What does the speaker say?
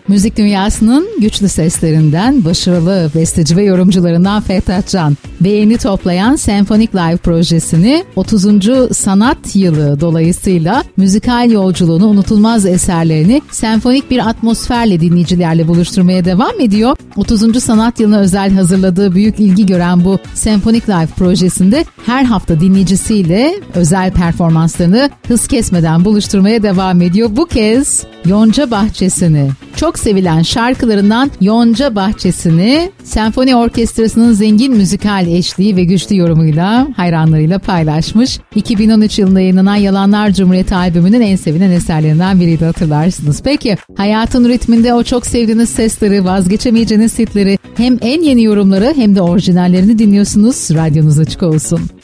Müzik dünyasının güçlü seslerinden, başarılı besteci ve yorumcularından Ferhat Can, beğeni toplayan Senfonik Live projesini 30. sanat yılı dolayısıyla müzikal yolculuğunu, unutulmaz eserlerini senfonik bir atmosferle dinleyicilerle buluşturmaya devam ediyor. 30. sanat yılına özel hazırladığı büyük ilgi gören bu Senfonik Live projesinde her hafta dinleyicisiyle özel performanslarını hız kesmeden buluşturmaya devam ediyor. Bu kez Yonca Bahçesi'ni, çok sevilen şarkılarından Yonca Bahçesi'ni senfoni orkestrasının zengin müzikal eşliği ve güçlü yorumuyla hayranlarıyla paylaşmış. 2013 yılında yayınlanan Yalanlar Cumhuriyeti albümünün en sevilen eserlerinden biriydi, hatırlarsınız. Peki hayatın ritminde o çok sevdiğiniz sesleri, vazgeçemeyeceğiniz hitleri, hem en yeni yorumları hem de orijinallerini dinliyorsunuz. Radyonuz açık olsun.